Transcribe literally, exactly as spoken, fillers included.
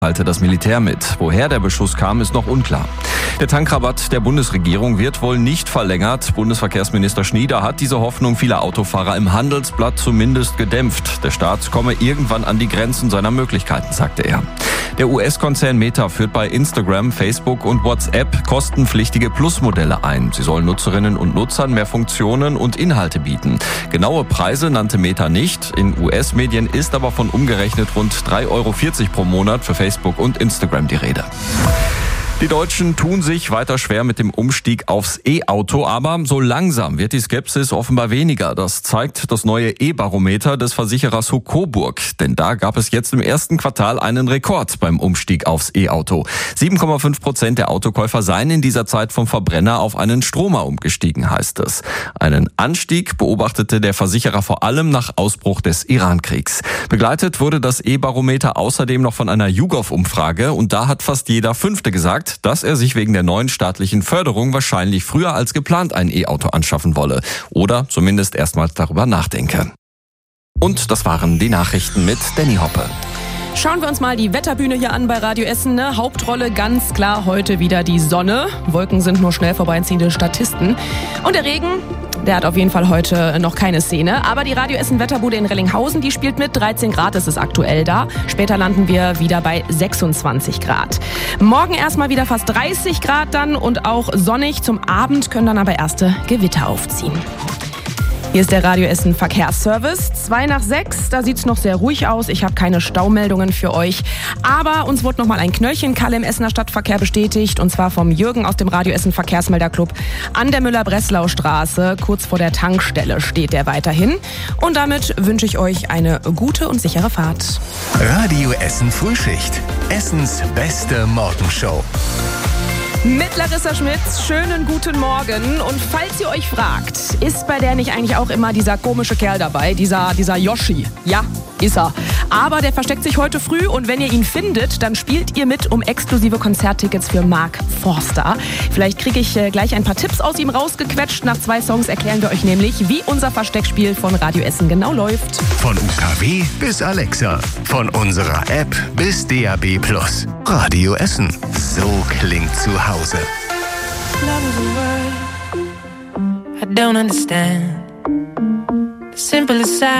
teilte das Militär mit. Woher der Beschuss kam, ist noch unklar. Der Tankrabatt der Bundesregierung wird wohl nicht verlängert. Bundesverkehrsminister Schnieder hat diese Hoffnung vieler Autofahrer im Handelsblatt zumindest gedämpft. Der Staat komme irgendwann an die Grenzen seiner Möglichkeiten, sagte er. Der U S-Konzern Meta führt bei Instagram, Facebook und WhatsApp kostenpflichtige Plus-Modelle ein. Sie sollen Nutzerinnen und Nutzern mehr Funktionen und Inhalte bieten. Genaue Preise nannte Meta nicht. In U S-Medien ist aber von umgerechnet rund drei Euro vierzig pro Monat für Facebook und Instagram die Rede. Die Deutschen tun sich weiter schwer mit dem Umstieg aufs E-Auto, aber so langsam wird die Skepsis offenbar weniger. Das zeigt das neue E-Barometer des Versicherers Coburg. Denn da gab es jetzt im ersten Quartal einen Rekord beim Umstieg aufs E-Auto. sieben Komma fünf Prozent der Autokäufer seien in dieser Zeit vom Verbrenner auf einen Stromer umgestiegen, heißt es. Einen Anstieg beobachtete der Versicherer vor allem nach Ausbruch des Iran-Kriegs. Begleitet wurde das E-Barometer außerdem noch von einer YouGov-Umfrage und da hat fast jeder Fünfte gesagt, dass er sich wegen der neuen staatlichen Förderung wahrscheinlich früher als geplant ein E-Auto anschaffen wolle oder zumindest erstmals darüber nachdenke. Und das waren die Nachrichten mit Danny Hoppe. Schauen wir uns mal die Wetterbühne hier an bei Radio Essen. Ne? Hauptrolle ganz klar heute wieder die Sonne. Wolken sind nur schnell vorbeiziehende Statisten. Und der Regen, der hat auf jeden Fall heute noch keine Szene. Aber die Radio Essen Wetterbude in Rellinghausen, die spielt mit. dreizehn Grad ist es aktuell da. Später landen wir wieder bei sechsundzwanzig Grad. Morgen erstmal wieder fast dreißig Grad dann und auch sonnig. Zum Abend können dann aber erste Gewitter aufziehen. Hier ist der Radio Essen Verkehrsservice. Zwei nach sechs, da sieht's noch sehr ruhig aus. Ich habe keine Staumeldungen für euch. Aber uns wurde noch mal ein Knöllchenkalle im Essener Stadtverkehr bestätigt. Und zwar vom Jürgen aus dem Radio Essen Verkehrsmelderclub an der Müller-Breslau-Straße. Kurz vor der Tankstelle steht der weiterhin. Und damit wünsche ich euch eine gute und sichere Fahrt. Radio Essen Frühschicht. Essens beste Morgenshow. Mit Larissa Schmitz, schönen guten Morgen. Und falls ihr euch fragt, ist bei der nicht eigentlich auch immer dieser komische Kerl dabei, dieser, dieser Yoshi? Ja, ist er. Aber der versteckt sich heute früh und wenn ihr ihn findet, dann spielt ihr mit um exklusive Konzerttickets für Mark Forster. Vielleicht kriege ich äh, gleich ein paar Tipps aus ihm rausgequetscht. Nach zwei Songs erklären wir euch nämlich, wie unser Versteckspiel von Radio Essen genau läuft. Von U K W bis Alexa, von unserer App bis D A B Plus. Radio Essen, so klingt zu Hause. Love is a word I don't understand. The simplest